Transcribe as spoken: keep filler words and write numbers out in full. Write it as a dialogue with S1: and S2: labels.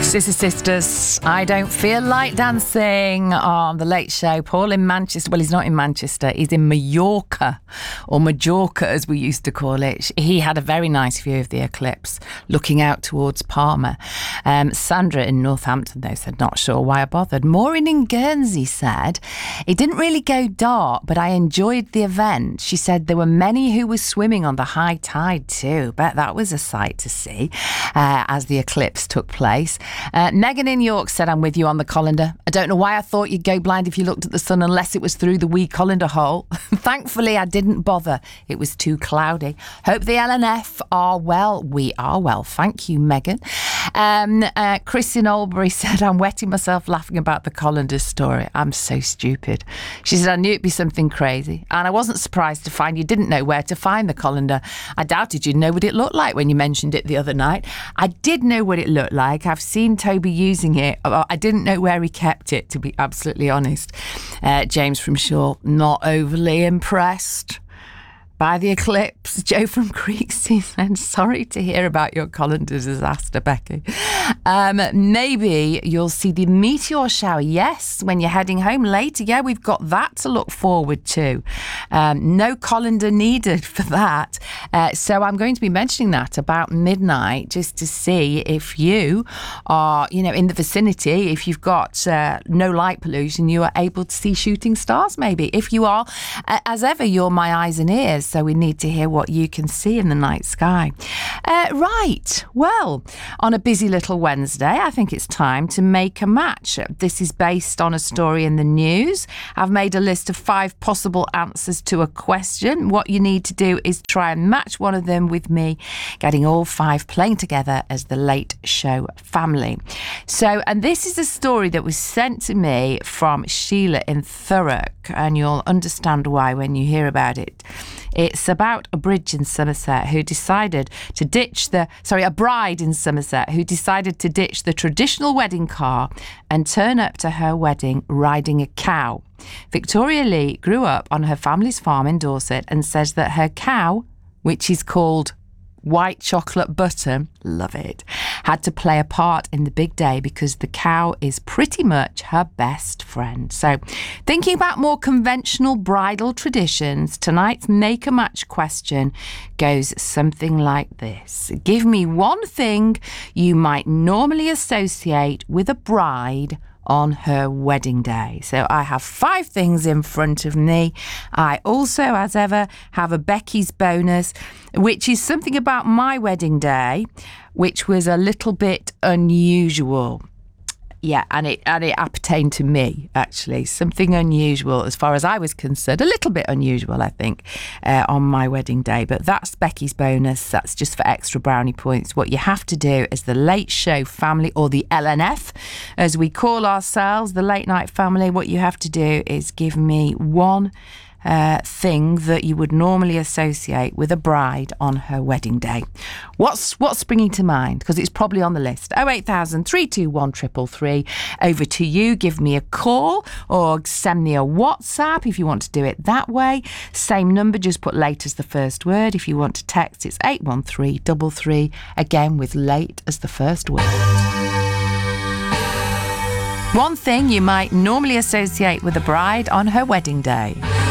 S1: Sister Sisters, I Don't Feel Like Dancing on The Late Show. Paul in Manchester, well, he's not in Manchester, he's in Mallorca, or Majorca as we used to call it. He had a very nice view of the eclipse, looking out towards Palma. Um, Sandra in Northampton, though, said, not sure why I bothered. Maureen in Guernsey said, it didn't really go dark, but I enjoyed the event. She said there were many who were swimming on the high tide too. Bet that was a sight to see uh, as the eclipse took place. Uh, Megan in York said, I'm with you on the colander. I don't know why I thought you'd go blind if you looked at the sun unless it was through the wee colander hole. Thankfully, I didn't bother. It was too cloudy. Hope the L N F are well. We are well. Thank you, Megan. Um, uh, Chris in Albury said, I'm wetting myself laughing about the colander story. I'm so stupid. She said, I knew it'd be something crazy. And I wasn't surprised to find you didn't know where to find the colander. I doubted you'd know what it looked like when you mentioned it the other night. I did know what it looked like. I've seen Toby using it. I didn't know where he kept it, to be absolutely honest. Uh, James from Shaw, not overly impressed by the eclipse. Joe from Creeksy said, sorry to hear about your colander disaster, Becky. Um, maybe you'll see the meteor shower. Yes, when you're heading home later. Yeah, we've got that to look forward to. Um, no colander needed for that. Uh, so I'm going to be mentioning that about midnight just to see if you are, you know, in the vicinity, if you've got uh, no light pollution, you are able to see shooting stars maybe. If you are, uh, as ever, you're my eyes and ears. So we need to hear what you can see in the night sky. Uh, right, well, on a busy little Wednesday, I think it's time to make a match. This is based on a story in the news. I've made a list of five possible answers to a question. What you need to do is try and match one of them with me, getting all five playing together as the Late Show family. So, and this is a story that was sent to me from Sheila in Thurrock, and you'll understand why when you hear about it. It's about a bridge in Somerset who decided to ditch the, sorry, a bride in Somerset who decided to ditch the traditional wedding car and turn up to her wedding riding a cow. Victoria Lee grew up on her family's farm in Dorset and says that her cow, which is called White Chocolate Butter, love it, had to play a part in the big day because the cow is pretty much her best friend. So, thinking about more conventional bridal traditions, tonight's Make a Match question goes something like this. Give me one thing you might normally associate with a bride on her wedding day. So I have five things in front of me. I also, as ever, have a Becky's bonus, which is something about my wedding day, which was a little bit unusual. Yeah, and it and it appertained to me, actually. Something unusual, as far as I was concerned. A little bit unusual, I think, uh, on my wedding day. But that's Becky's bonus. That's just for extra brownie points. What you have to do as the Late Show family, or the L N F, as we call ourselves, the Late Night Family, what you have to do is give me one Uh, thing that you would normally associate with a bride on her wedding day. What's what's springing to mind? Because it's probably on the list. oh eight thousand, three two one, three three three. Over to you. Give me a call or send me a WhatsApp if you want to do it that way. Same number, just put late as the first word. If you want to text, it's eight one three three three. Again, with late as the first word. One thing you might normally associate with a bride on her wedding day.